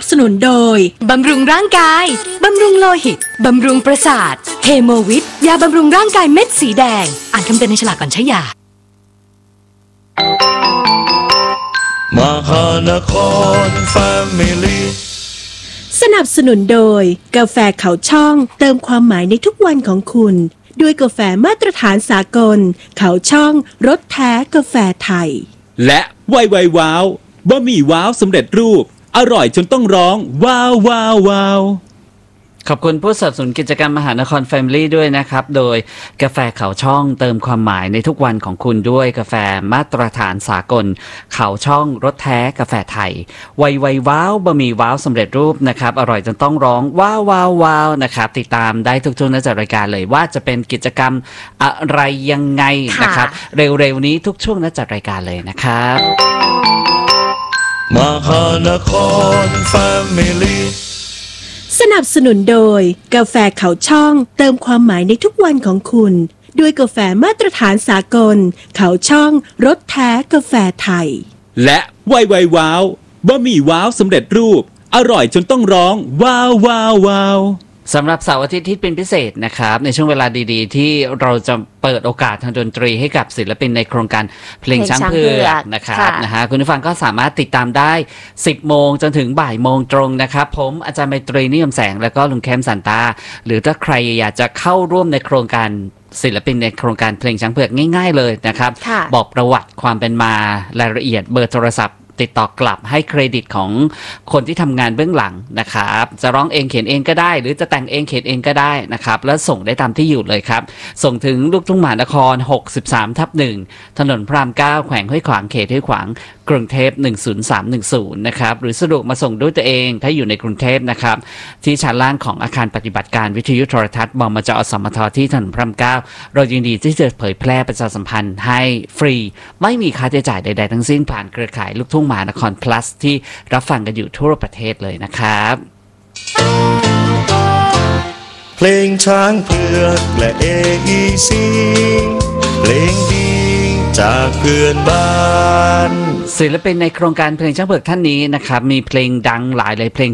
สนุนโดยบำรุงร่างกายบำรุงโลหิตบำรุงประสาทเฮโมวิทยาบำรุงร่างกายเม็ดสีแดงอ่านคำเตือนในฉลากก่อนใช้ยามหานครแฟมิลี่สนับสนุนโดยกาแฟเขาช่องเติมความหมายในทุกวันของคุณด้วยกาแฟมาตรฐานสากลเขาช่องรสแท้กาแฟไทยและไวว้าวบะหมี่ว้าวสำเร็จรูปอร่อยจนต้องร้องว้าวว้าวว้าวขอบคุณผู้สนับสนุนกิจกรรมมหานครแฟมิลี่ด้วยนะครับโดยกาแฟเขาช่องเติมความหมายในทุกวันของคุณด้วยกาแฟมาตรฐานสากลเขาช่องรสแท้กาแฟไทยไวว้าวบะหมี่ว้าวสำเร็จรูปนะครับอร่อยจนต้องร้องว้าวว้าวว้าวนะครับติดตามได้ทุกช่วงจากรายการเลยว่าจะเป็นกิจกรรมอะไรยังไงนะครับเร็วๆนี้ทุกช่วงจากรายการเลยนะครับมหานครแฟมิลี่สนับสนุนโดยกาแฟเขาช่องเติมความหมายในทุกวันของคุณด้วยกาแฟมาตรฐานสากลเขาช่องรสแท้กาแฟไทยและไวว้าวบะหมี่ว้าวสำเร็จรูปอร่อยจนต้องร้องว้าวว้าวว้าวสำหรับเสาร์อาทิตย์ที่เป็นพิเศษนะครับในช่วงเวลาดีๆที่เราจะเปิดโอกาสทางดนตรีให้กับศิลปินในโครงการเพลงช้างเผือกนะครับคุณผู้ฟังก็สามารถติดตามได้10 โมงจนถึงบ่ายโมงตรงนะครับผมอาจารย์ไมตรีนิยมแสงแล้วก็ลุงแคมสันตาหรือถ้าใครอยากจะเข้าร่วมในโครงการศิลปินในโครงการเพลงช้างเผือกง่ายๆเลยนะครับบอกประวัติความเป็นมารายละเอียดเบอร์โทรศัพท์ติดต่อกลับให้เครดิตของคนที่ทำงานเบื้องหลังนะครับจะร้องเองเขียนเองก็ได้หรือจะแต่งเองเขียนเองก็ได้นะครับแล้วส่งได้ตามที่อยู่เลยครับส่งถึงลูกทุ่งมหานคร 63/1 ถนนพระราม 9 แขวงห้วยขวางเขตห้วยขวางกรุงเทพ10310นะครับหรือสะดวกมาส่งด้วยตัวเองถ้าอยู่ในกรุงเทพนะครับที่ชั้นล่างของอาคารปฏิบัติการวิทยุโทรทัศน์บมจ.สมท.ที่ถนนพระราม 9เรายินดีที่จะเผยแพร่ประชาสัมพันธ์ให้ฟรีไม่มีค่าใช้จ่ายใดๆทั้งสิ้นผ่านเครือข่ายลูกทุ่งมหานคร plus ที่รับฟังกันอยู่ทั่วประเทศเลยนะครับเพลงช้างเผือกและ AEC เพลงดีจากเพื่อนบ้านศิลปินในโครงการเพลงช้างเผือกท่านนี้นะครับมีเพลงดังหลายเพลง